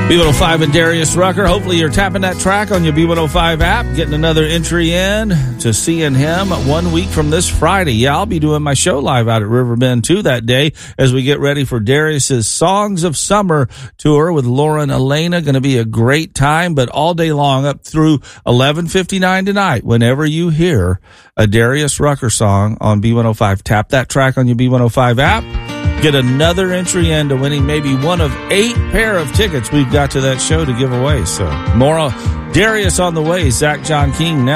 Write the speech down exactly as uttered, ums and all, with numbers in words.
B one oh five and Darius Rucker. Hopefully you're tapping that track on your B one oh five app, getting another entry in to seeing him one week from this Friday. Yeah, I'll be doing my show live out at Riverbend too that day as we get ready for Darius's Songs of Summer tour with Lauren Elena. Going to be a great time, but all day long up through eleven fifty-nine tonight. Whenever you hear a Darius Rucker song on B one oh five, tap that track on your B one oh five app. Get another entry into winning maybe one of eight pair of tickets we've got to that show to give away. So more Darius on the way. Zach John King now.